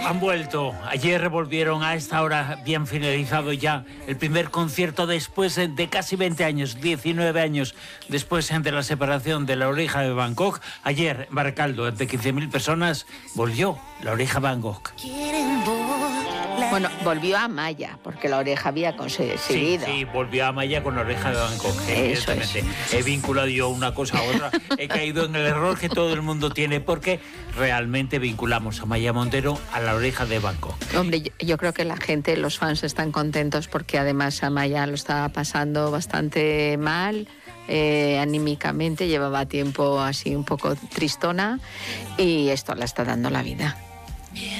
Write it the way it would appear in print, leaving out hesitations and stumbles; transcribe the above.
Han vuelto. Ayer volvieron a esta hora, bien finalizado ya, el primer concierto después de casi 20 años, 19 años después de la separación de La Oreja de Van Gogh. Ayer, en Baracaldo, ante 15.000 personas, volvió La Oreja Van Gogh. Bueno, volvió a Amaya, porque La Oreja había conseguido. Sí, volvió a Amaya con La Oreja de Van Gogh, Eso evidentemente. es. He vinculado yo una cosa a otra. He caído en el error que todo el mundo tiene, porque realmente vinculamos a Amaya Montero a La Oreja de Van Gogh. Hombre, yo creo que la gente, los fans están contentos porque además Amaya lo estaba pasando bastante mal. Anímicamente, llevaba tiempo así un poco tristona y esto le está dando la vida.